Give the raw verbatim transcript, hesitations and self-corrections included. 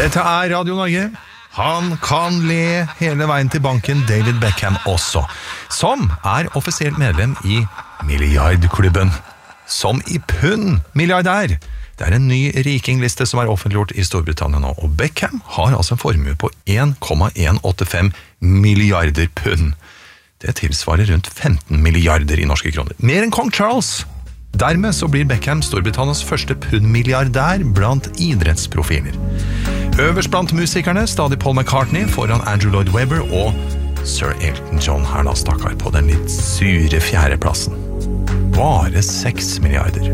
Dette er Radio Norge. Han kan le hele veien til banken, David Beckham også, som er offisielt medlem i milliardklubben. Som i pund milliardær. Det er en ny rikingliste som er offentliggjort i Storbritannia nå, og Beckham har altså en formue på en komma en åtte fem milliarder pund. Det tilsvarer rundt femten milliarder i norske kroner. Mer enn kong Charles. Dermed så blir Beckham Storbritannias første pund-milliardær blant idrettsprofiler. Øverst blant musikerne stadig Paul McCartney foran Andrew Lloyd Webber og Sir Elton John her da stakkar på den litt sure fjerdeplassen. Bare seks milliarder.